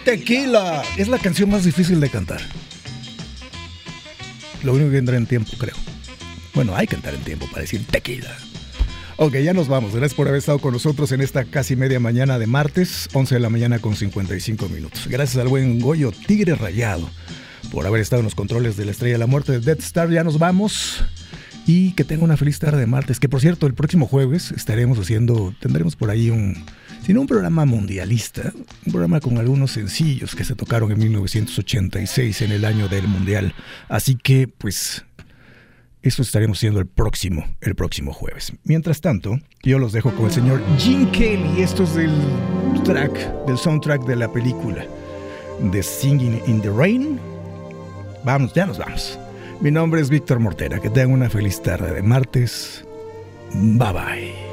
Tequila. Es la canción más difícil de cantar. Lo único que entra en tiempo, creo. Bueno, hay que entrar en tiempo para decir tequila. Ok, ya nos vamos. Gracias por haber estado con nosotros en esta casi media mañana de martes, 11 de la mañana con 55 minutos. Gracias al buen Goyo Tigre Rayado por haber estado en los controles de la Estrella de la Muerte de Death Star. Ya nos vamos. Y que tenga una feliz tarde de martes. Que por cierto, el próximo jueves tendremos por ahí un programa mundialista, un programa con algunos sencillos que se tocaron en 1986, en el año del Mundial. Así que, pues, eso estaremos haciendo el próximo jueves. Mientras tanto, yo los dejo con el señor Gene Kelly. Esto es del soundtrack de la película de Singing in the Rain. Vamos, ya nos vamos. Mi nombre es Víctor Mortera. Que tengan una feliz tarde de martes. Bye bye.